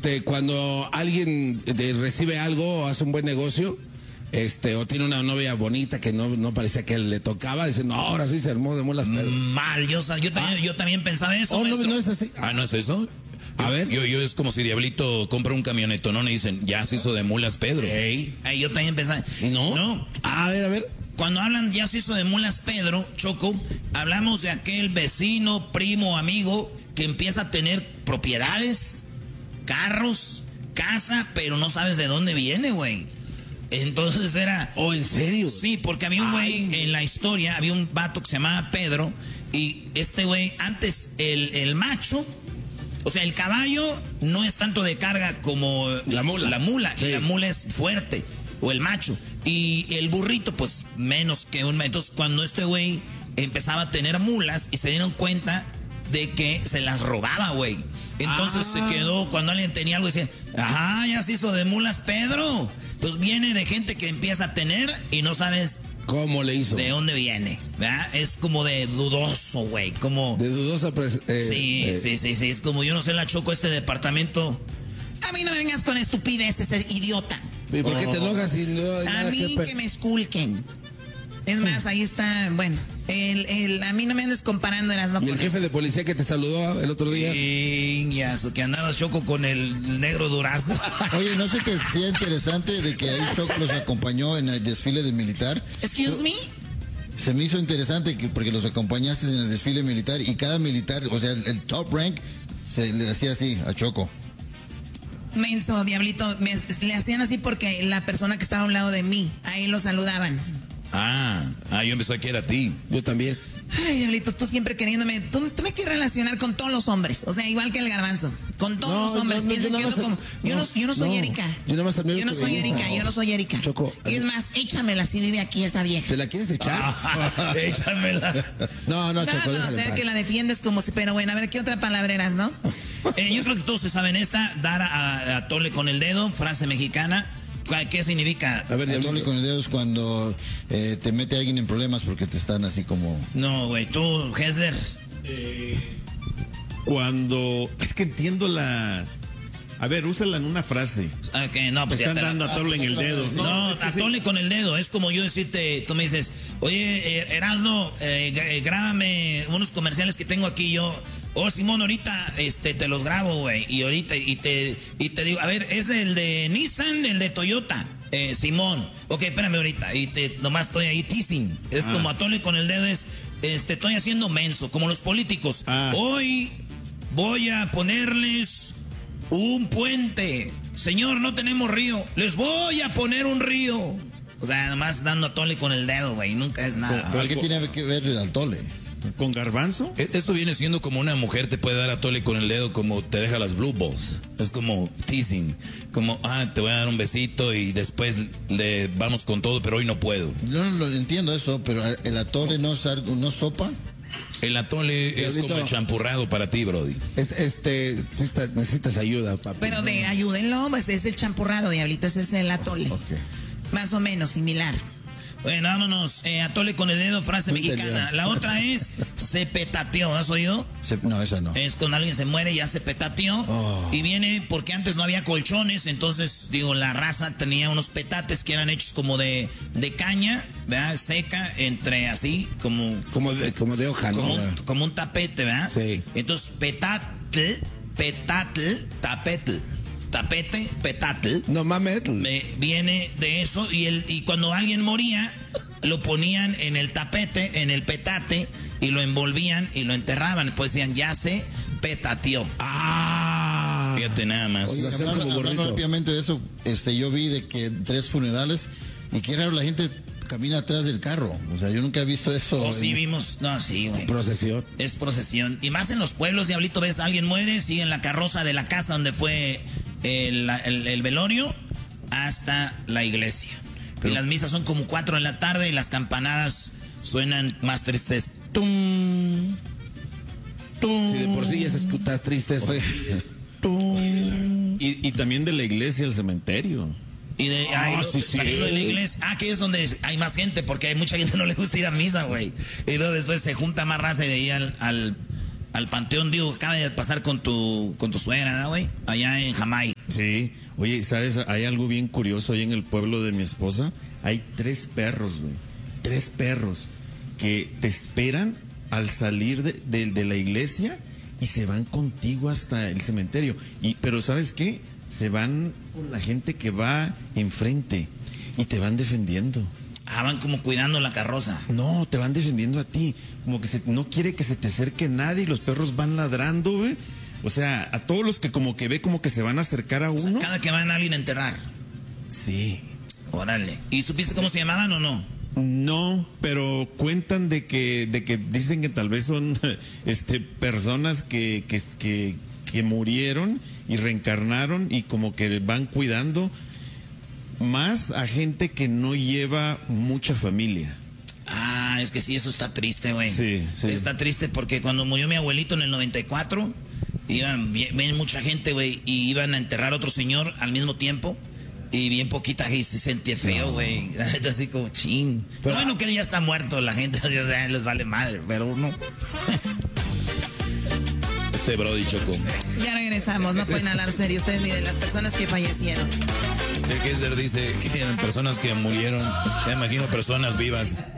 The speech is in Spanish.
cuando alguien recibe algo o hace un buen negocio, o tiene una novia bonita que no parecía que le tocaba, dice, no, ahora sí se armó de mulas Pedro. Mal, yo también pensaba eso. Oh, no es así. ¿No es eso? A ver. Yo es como si Diablito compra un camionetonón y dicen, ya se hizo de mulas Pedro. Ey. Ay, yo también pensaba. ¿Y no? No. A ver. Cuando hablan ya se hizo de mulas Pedro, Choco, hablamos de aquel vecino, primo, amigo que empieza a tener propiedades, carros, casa, pero no sabes de dónde viene, güey. Entonces era... ¿Oh, en serio? Sí, porque había un güey en la historia, había un vato que se llamaba Pedro, y este güey, antes el macho, o sea, el caballo no es tanto de carga como la mula. Sí. Y la mula es fuerte, o el macho. Y el burrito, pues, menos que un... Entonces, cuando este güey empezaba a tener mulas y se dieron cuenta de que se las robaba, güey. Entonces se quedó, cuando alguien tenía algo, decía, ajá, ya se hizo de mulas Pedro. Entonces viene de gente que empieza a tener y no sabes... ¿Cómo le hizo? ¿De dónde viene? ¿Verdad? Es como de dudoso, güey. Como... De dudosa... Sí. Es como, yo no sé, la Choco, este departamento... A mí no me vengas con estupideces, idiota. ¿Y por qué te enojas y no hay A nada mí que me esculquen. Es más, ahí está, bueno, a mí no me andes comparando, Erasno. ¿Y el jefe de policía que te saludó el otro día? Que andabas, Choco, con el negro Durazno. Oye, ¿no sé que sea interesante de que ahí Choco los acompañó en el desfile del militar? Excuse me. Se me hizo interesante porque los acompañaste en el desfile militar y cada militar, o sea, el top rank, se le hacía así a Choco. Menso, diablito, le hacían así porque la persona que estaba a un lado de mí, ahí lo saludaban. Yo pensé que era a ti. Yo también. Ay, diablito, tú siempre queriéndome, tú me quieres relacionar con todos los hombres, o sea, igual que el garbanzo, con todos los hombres. Yo no soy Erika. Yo no soy Erika. Choco. Y es más, échamela si vive aquí esa vieja. ¿Te la quieres echar? Échamela. No, Choco. No, o sea, que la defiendes como si, pero bueno, a ver, ¿qué otra palabra eras, no? Yo creo que todos se saben esta, dar a tole con el dedo, frase mexicana. ¿Qué significa? A ver, tole con el dedo es cuando te mete alguien en problemas porque te están así como... No, güey, tú, Hessler. Cuando... Es que entiendo la... A ver, úsala en una frase. Ok, no, pues están dando a tole en el dedo. No, a tole con el dedo. Es como yo decirte, tú me dices, oye, Erasno, grábame unos comerciales que tengo aquí yo. Oh, Simón, ahorita te los grabo, güey. Y ahorita, y te digo, a ver, ¿es el de Nissan, el de Toyota? Simón. Ok, espérame ahorita. Y nomás estoy ahí teasing. Es como atole con el dedo, estoy haciendo menso, como los políticos. Hoy voy a ponerles un puente. Señor, no tenemos río. Les voy a poner un río. O sea, nomás dando atole con el dedo, güey. Nunca es nada. ¿Pero qué tiene que ver el atole? ¿Con garbanzo? Esto viene siendo como una mujer te puede dar a tole con el dedo como te deja las blue balls. Es como teasing. Como, te voy a dar un besito y después le vamos con todo, pero hoy no puedo. Yo no lo entiendo eso, pero el atole no sopa. El atole es como el champurrado para ti, Brody. Necesitas ayuda, papi. Pero ayúdenlo, pues es el champurrado, diablito, ese es el atole. Okay. Más o menos, similar. Bueno, vámonos. Atole con el dedo, frase mexicana. La otra es, se petateó. ¿Has oído? No, esa no. Es cuando alguien se muere, ya se petateó. Y viene porque antes no había colchones. Entonces, la raza tenía unos petates que eran hechos como de caña, ¿verdad? Seca, entre así, como de hoja, ¿no? Como un tapete, ¿verdad? Sí. Entonces, petatl, tapete, petatl. No mames. Viene de eso y cuando alguien moría, lo ponían en el tapete, en el petate, y lo envolvían y lo enterraban. Pues decían, ya se petateó. Fíjate nada más. Oiga, hablando rápidamente de eso, yo vi de que 3 funerales y que raro la gente camina atrás del carro. O sea, yo nunca he visto eso. Sí vimos. No, sí, güey. Procesión. Es procesión. Y más en los pueblos, diablito, ves, alguien muere, sigue en la carroza de la casa donde fue el velorio hasta la iglesia. Y las misas son como 4 de la tarde y las campanadas suenan más tristes. ¡Tum! ¡Tum! Si de por sí ya se escucha triste eso. Y también de la iglesia al cementerio. Y de saliendo de la iglesia. Que es donde hay más gente, porque hay mucha gente que no le gusta ir a misa, güey. Y luego después se junta más raza y de ahí al panteón, digo, acaba de pasar con tu suegra, ¿no, güey? Allá en Jamaica. Sí. Oye, ¿sabes? Hay algo bien curioso ahí en el pueblo de mi esposa. Hay 3 perros, güey. 3 perros que te esperan al salir de la iglesia y se van contigo hasta el cementerio. Pero ¿sabes qué? Se van con la gente que va enfrente y te van defendiendo. Ah, van como cuidando la carroza. No, te van defendiendo a ti. Como que no quiere que se te acerque nadie y los perros van ladrando, güey. O sea, a todos los que como que ve como que se van a acercar a uno. O sea, cada que van a alguien a enterrar. Sí. Órale. ¿Y supiste cómo se llamaban o no? No, pero cuentan de que dicen que tal vez son personas que murieron y reencarnaron y como que van cuidando más a gente que no lleva mucha familia. Ah, es que sí, eso está triste, güey. Sí. Está triste porque cuando murió mi abuelito en el 94, ven mucha gente, güey, y iban a enterrar a otro señor al mismo tiempo. Y bien poquita gente se sentía feo, güey. No. Así como chin. Pero bueno, que él ya está muerto, la gente, o sea, les vale madre, pero no. Brody Choco. Ya regresamos, no pueden hablar serio ustedes ni de las personas que fallecieron. El Kaiser dice que eran personas que murieron. Ya imagino personas vivas.